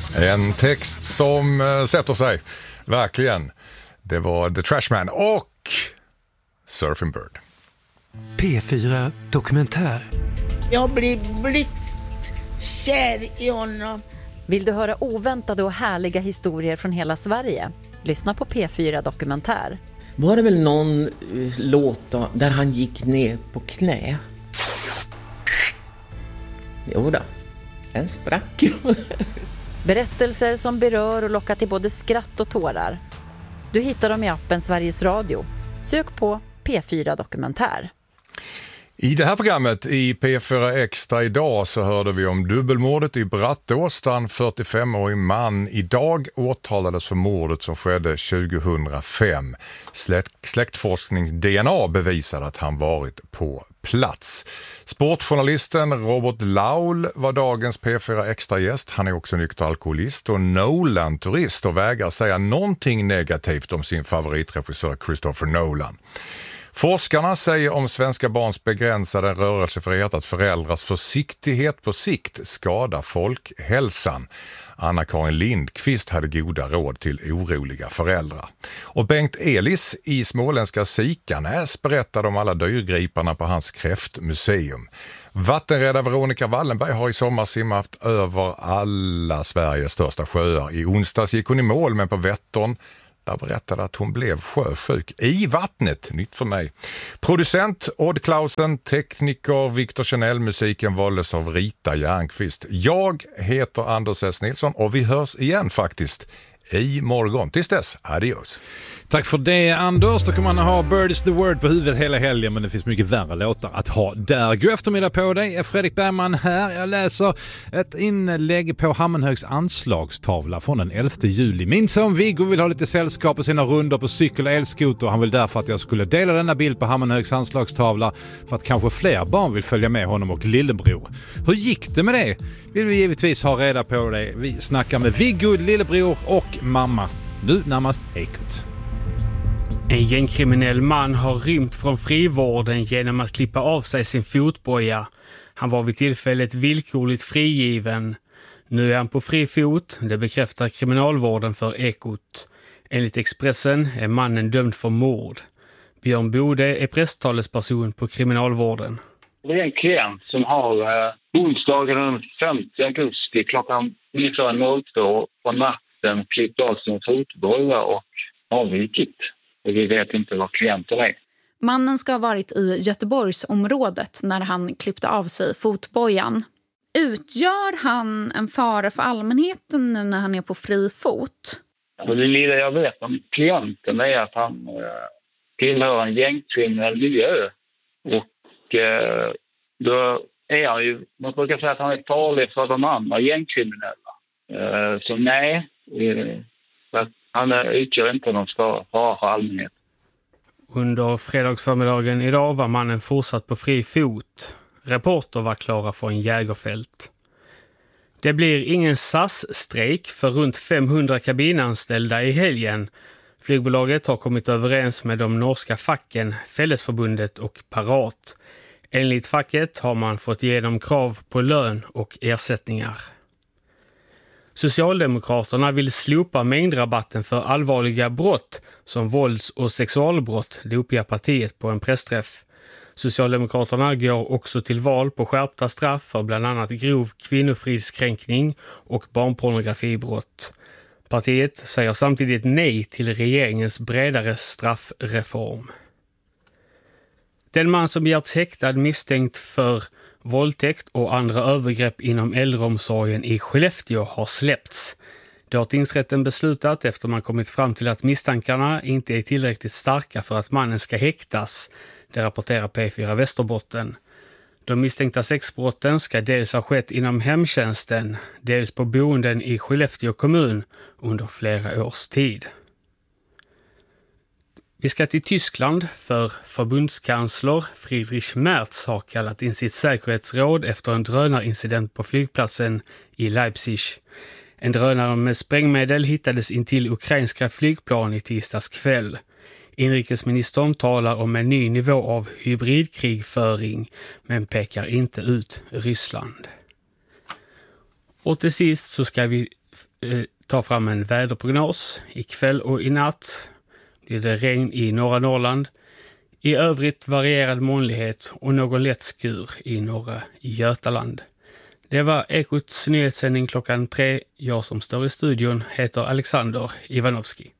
En text som sätter sig, verkligen. Det var The Trashman och Surfing Bird. P4 Dokumentär. Jag blir blixtkär i honom. Vill du höra oväntade och härliga historier från hela Sverige? Lyssna på P4 Dokumentär. Var det väl någon låt då, där han gick ner på knä? Jo då, en sprack. Berättelser som berör och lockar till både skratt och tårar. Du hittar dem i appen Sveriges Radio. Sök på P4 Dokumentär. I det här programmet i P4 Extra idag så hörde vi om dubbelmordet i Brattås där en 45-årig man idag åtalades för mordet som skedde 2005. Släktforskning DNA bevisade att han varit på plats. Sportjournalisten Robert Laul var dagens P4 Extra-gäst. Han är också nykter alkoholist och Nolan-turist och vägrar säga någonting negativt om sin favoritregissör Christopher Nolan. Forskarna säger om svenska barns begränsade rörelsefrihet att föräldrars försiktighet på sikt skadar folkhälsan. Anna-Karin Lindqvist hade goda råd till oroliga föräldrar. Och Bengt Elis i småländska Sikanäs berättade om alla dyrgriparna på hans kräftmuseum. Vattenräddare Veronica Wallenberg har i sommar simmat över alla Sveriges största sjöar. I onsdags gick hon i mål, men på Vättern där berättade att hon blev sjösjuk i vattnet, nytt för mig. Producent Odd Clausen, tekniker Victor Chanel, musiken valdes av Rita Järnqvist. Jag heter Anders S. Nilsson och vi hörs igen faktiskt i morgon. Tills dess, adios. Tack för det, Anders. Då kan man ha Bird is the word på huvudet hela helgen, men det finns mycket värre låtar att ha där. God eftermiddag på dig, är Fredrik Bergman här. Jag läser ett inlägg på Hammenhögs anslagstavla från den 11 juli. Min son Viggo vill ha lite sällskap på sina rundor på cykel och elskoter. Han vill därför att jag skulle dela denna bild på Hammenhögs anslagstavla för att kanske fler barn vill följa med honom och lillebror. Hur gick det med det? Vill vi givetvis ha reda på det. Vi snackar med Viggo, lillebror och mamma. Nu närmast Ekot. En gängkriminell man har rymt från frivården genom att klippa av sig sin fotboja. Han var vid tillfället villkorligt frigiven. Nu är han på fri fot, det bekräftar kriminalvården för Ekot. Enligt Expressen är mannen dömd för mord. Björn Bode är presstalesperson på kriminalvården. Det är en klient som har onsdagen den 5 augusti klockan 19.02 på natten klippt av sin fotboja och avvikit. Och vi vet inte vad klienten är. Mannen ska ha varit i Göteborgsområdet när han klippte av sig fotbojan. Utgör han en fara för allmänheten nu när han är på fri fot? Och det lilla jag vet om klienten är att han tillhör en gängkriminell miljö. Och då är han ju, man brukar säga att han är farlig för de andra gängkriminella. Så nej, han utgör inte någon fara för allmänheten. Under fredagsförmiddagen idag var mannen fortsatt på fri fot. Reporter var klara för en jägerfält. Det blir ingen SAS-strejk för runt 500 kabinanställda i helgen. Flygbolaget har kommit överens med de norska facken, Fällesförbundet och Parat. Enligt facket har man fått igenom krav på lön och ersättningar. Socialdemokraterna vill slopa mängdrabatten för allvarliga brott som vålds- och sexualbrott, det uppger partiet på en pressträff. Socialdemokraterna går också till val på skärpta straff för bland annat grov kvinnofridskränkning och barnpornografibrott. Partiet säger samtidigt nej till regeringens bredare straffreform. Den man som begärts häktad misstänkt för våldtäkt och andra övergrepp inom äldreomsorgen i Skellefteå har släppts. Det har tingsrätten beslutat efter man kommit fram till att misstankarna inte är tillräckligt starka för att mannen ska häktas. Det rapporterar P4 Västerbotten. De misstänkta sexbrotten ska dels ha skett inom hemtjänsten, dels på boenden i Skellefteå kommun under flera års tid. Vi ska till Tyskland för förbundskansler Friedrich Merz har kallat in sitt säkerhetsråd efter en drönarincident på flygplatsen i Leipzig. En drönare med sprängmedel hittades intill ukrainska flygplan i tisdags kväll. Inrikesministern talar om en ny nivå av hybridkrigföring men pekar inte ut Ryssland. Och till sist så ska vi tar fram en väderprognos. Ikväll och i natt blir det regn i norra Norrland. I övrigt varierad molnighet och någon lätt skur i norra Götaland. Det var Ekots nyhetssändning klockan 3. Jag som står i studion heter Alexander Ivanovski.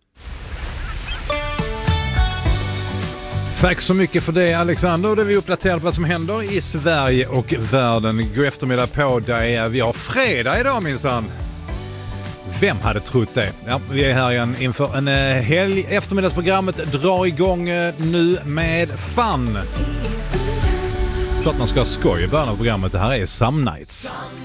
Tack så mycket för det, Alexander. Det är vi uppdaterat vad som händer i Sverige och världen. God eftermiddag på dig. Vi har fredag idag minsann. Vem hade trott det? Ja, vi är här igen inför en helg. Eftermiddagsprogrammet drar igång nu med fun. Klart man ska ha skoj i början av programmet. Det här är Some Nights.